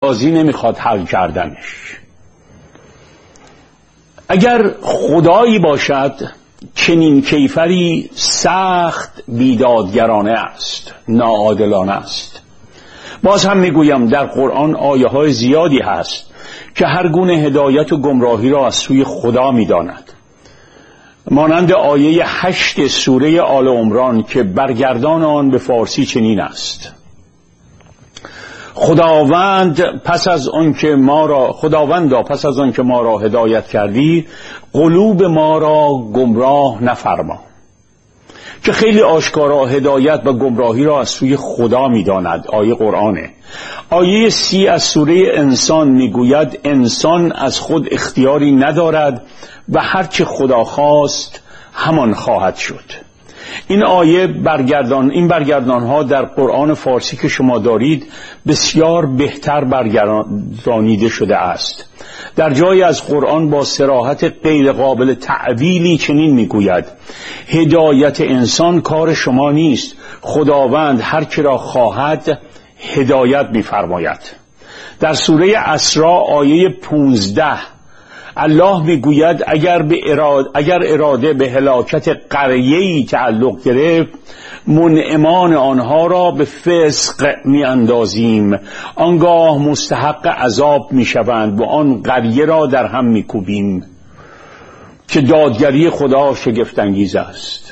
بازی نمیخواد حل کردنش. اگر خدایی باشد چنین کیفری سخت بیدادگرانه است، ناعادلانه است. باز هم میگویم در قرآن آیه های زیادی هست که هر گونه هدایت و گمراهی را از سوی خدا میداند، مانند آیه 8 سوره آل عمران که برگردان آن به فارسی چنین است: خداوندا پس از آن که ما را هدایت کردی قلوب ما را گمراه نفرما. که خیلی آشکارا هدایت و گمراهی را از سوی خدا می‌داند. آیه قرآنه. آیه 30 از سوره انسان میگوید انسان از خود اختیاری ندارد و هرچه خدا خواست همان خواهد شد. این آیه این برگردان‌ها در قرآن فارسی که شما دارید بسیار بهتر برگردانیده شده است. در جایی از قرآن با صراحت غیر قابل تعویلی چنین میگوید: هدایت انسان کار شما نیست، خداوند هر که را خواهد هدایت می‌فرماید. در سوره اسراء آیه 15 الله میگوید اگر اراده به هلاکت قریه‌ای تعلق گرفت منعمان آنها را به فسق میاندازیم، آنگاه مستحق عذاب میشوند و آن قریه را در هم میکوبیم. که دادگری خدا شگفت انگیز است.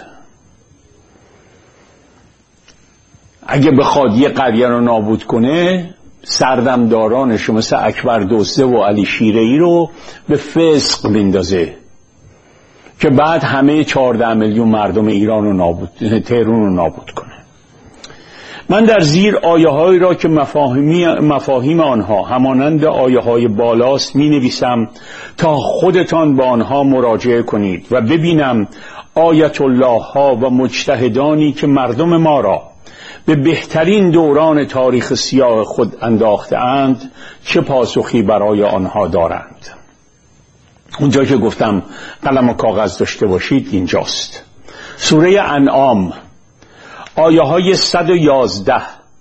اگه بخواد یه قریه رو نابود کنه سردمدارانش مثل اکبر دزده و علی شیره‌ای رو به فسق میندازه که بعد همه 14 میلیون مردم ایران و تهران رو نابود کنه. من در زیر آیه هایی را که مفاهیم آنها همانند آیه های بالاست می نویسم تا خودتان با آنها مراجعه کنید و ببینم آیت الله ها و مجتهدانی که مردم ما را به بهترین دوران تاریخ سیاه خود انداخته اند چه پاسخی برای آنها دارند. اونجا که گفتم قلم و کاغذ داشته باشید اینجاست. سوره انعام آیه های 111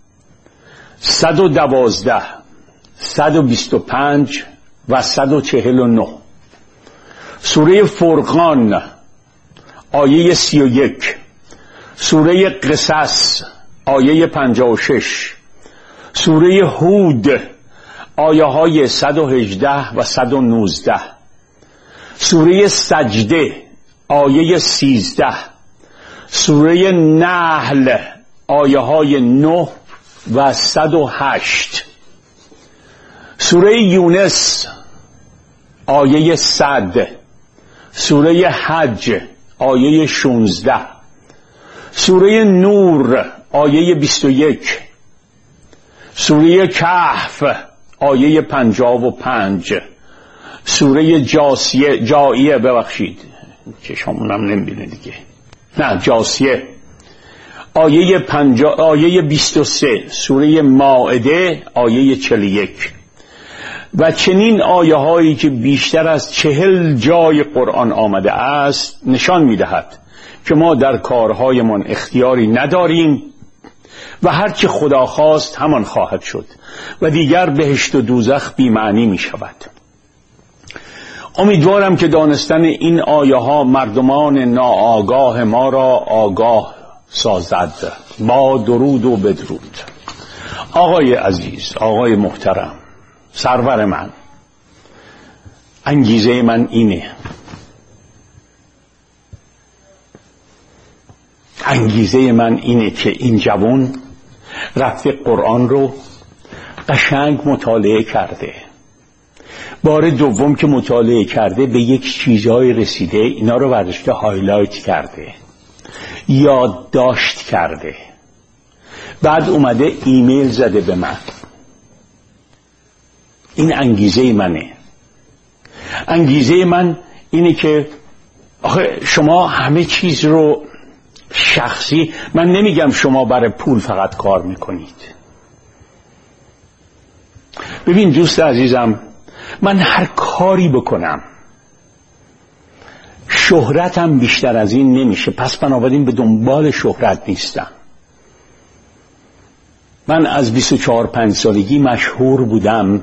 112 125 و 149. سوره فرقان آیه 31. سوره قصص آیه 56. سوره هود آیه های 118 و 119. سوره سجده آیه 13. سوره نحل آیه های 9 و 108. سوره یونس آیه 100. سوره حج آیه 16. سوره نور آیه 21. سوره کهف آیه 55. سوره جاثیه چشمونم نمیبینه دیگه، نه جاثیه آیه 23. سوره مائده آیه 41 و چنین آیه هایی که بیشتر از 40 جای قرآن آمده است نشان میدهد که ما در کارهایمان اختیاری نداریم و هرچه خدا خواست همان خواهد شد و دیگر بهشت و دوزخ بی معنی می شود. امیدوارم که دانستن این آیه ها مردمان ناآگاه ما را آگاه سازد. با درود و بدرود. آقای عزیز، آقای محترم، سرور من، انگیزه من اینه. انگیزه من اینه که این جوان رفته قرآن رو قشنگ مطالعه کرده. بار دوم که مطالعه کرده به یک چیزهای رسیده، اینا رو برداشته هایلایت کرده، یادداشت کرده، بعد اومده ایمیل زده به من. این انگیزه منه. انگیزه من اینه که آخه شما همه چیز رو شخصی، من نمیگم شما برای پول فقط کار میکنید. ببین دوست عزیزم، من هر کاری بکنم شهرتم بیشتر از این نمیشه، پس بنابراین به دنبال شهرت نیستم. من از 24-25 سالگی مشهور بودم